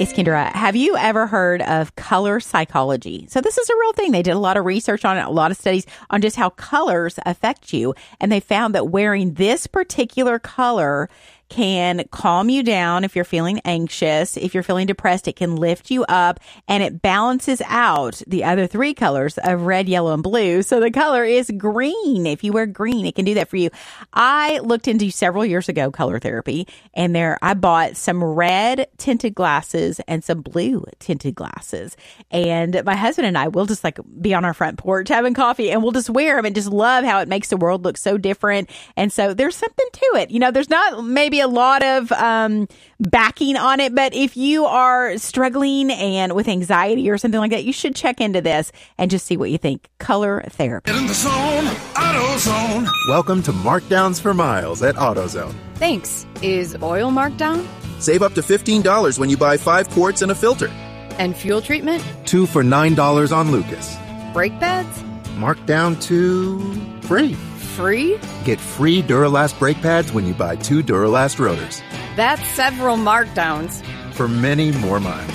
It's Kendra. Have you ever heard of color psychology? So this is a real thing. They did a lot of research on it, a lot of studies on just how colors affect you. And they found that wearing this particular color can calm you down if you're feeling anxious. If you're feeling depressed, it can lift you up, and it balances out the other three colors of red, yellow, and blue. So the color is green. If you wear green, it can do that for you. I looked into several years ago color therapy, and I bought some red tinted glasses and some blue tinted glasses. And my husband and I will just be on our front porch having coffee, and we'll just wear them and just love how it makes the world look so different. And so there's something to it. There's not maybe a lot of backing on it, but if you are struggling and with anxiety or something like that, you should check into this and just see what you think. Color therapy. Get in the zone, AutoZone. Welcome to Markdowns for Miles at AutoZone. Thanks. Is oil marked down? Save up to $15 when you buy 5 quarts and a filter. And fuel treatment? 2 for $9 on Lucas. Brake pads? Marked down to free. Free? Get free Duralast brake pads when you buy 2 Duralast rotors. That's several markdowns. For many more miles.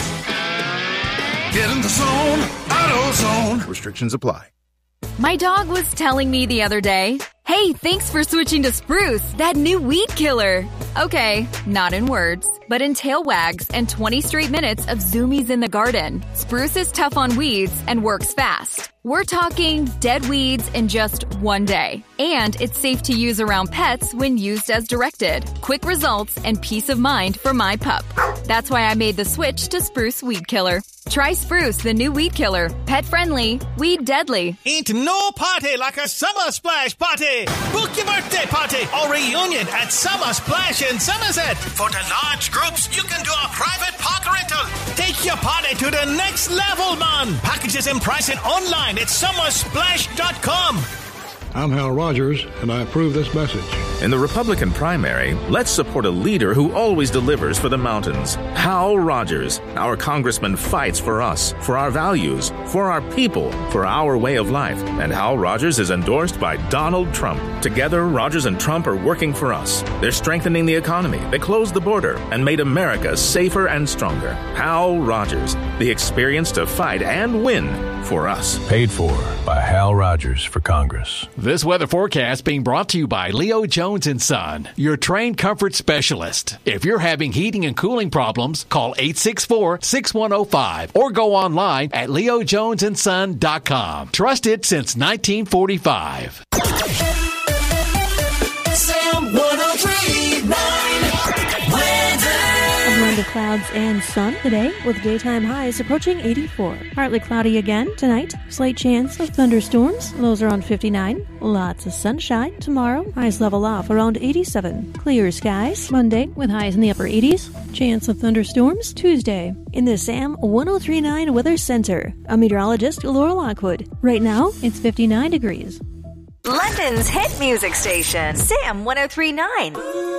Get in the zone, AutoZone. Restrictions apply. My dog was telling me the other day, "Hey, thanks for switching to Spruce, that new weed killer." Okay, not in words, but in tail wags and 20 straight minutes of zoomies in the garden. Spruce is tough on weeds and works fast. We're talking dead weeds in just one day. And it's safe to use around pets when used as directed. Quick results and peace of mind for my pup. That's why I made the switch to Spruce Weed Killer. Try Spruce, the new weed killer. Pet-friendly, weed-deadly. Ain't no party like a Summer Splash party. Book your birthday party or reunion at Summer Splash in Somerset. For the large groups, you can do a private park rental. Take your party to the next level, man. Packages and pricing online at summersplash.com. I'm Hal Rogers, and I approve this message. In the Republican primary, let's support a leader who always delivers for the mountains. Hal Rogers. Our congressman fights for us, for our values, for our people, for our way of life. And Hal Rogers is endorsed by Donald Trump. Together, Rogers and Trump are working for us. They're strengthening the economy. They closed the border and made America safer and stronger. Hal Rogers. The experience to fight and win for us. Paid for by Hal Rogers for Congress. This weather forecast being brought to you by Leo Jones & Son, your trained comfort specialist. If you're having heating and cooling problems, call 864-6105 or go online at leojonesandson.com. Trusted since 1945. Sam 103.9 weather. A blend of clouds and sun today with daytime highs approaching 84. Partly cloudy again tonight. Slight chance of thunderstorms. Lows around 59. Lots of sunshine tomorrow. Highs level off around 87. Clear skies Monday with highs in the upper 80s. Chance of thunderstorms Tuesday. In the Sam 103.9 Weather Center, I'm meteorologist Laura Lockwood. Right now, it's 59 degrees. London's hit music station, Sam 103.9.